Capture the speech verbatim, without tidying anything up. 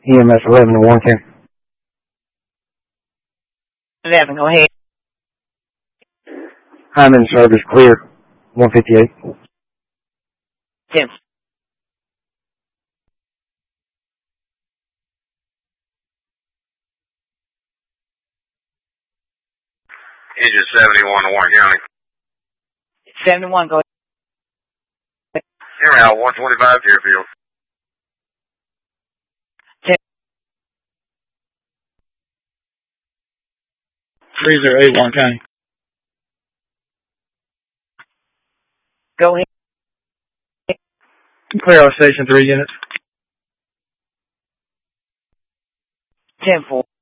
E M S eleven to Warren County. eleven, go ahead. I'm in service, clear. one fifty-eight. ten. Engine seventy-one to Warren County. seventy-one, go ahead. Here out, one twenty-five Deerfield. ten. three zero eight, Warren County. Go ahead. Clear all station three units. ten four.